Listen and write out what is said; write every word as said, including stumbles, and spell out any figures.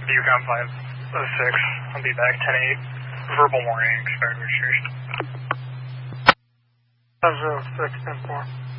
Yukon five oh six, I'll be back ten eight. Verbal warning, expired registration. five oh six, ten four.